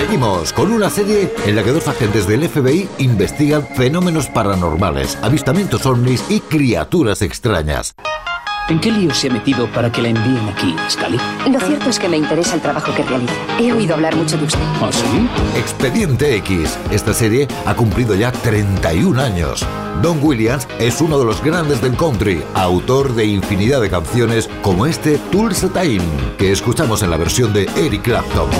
Seguimos con una serie en la que dos agentes del FBI investigan fenómenos paranormales, avistamientos ovnis y criaturas extrañas. ¿En qué lío se ha metido para que la envíen aquí, Scully? Lo cierto es que me interesa el trabajo que realiza. He oído hablar mucho de usted. ¿Ah, sí? Expediente X. Esta serie ha cumplido ya 31 años. Don Williams es uno de los grandes del country, autor de infinidad de canciones como este Tulsa Time, que escuchamos en la versión de Eric Clapton.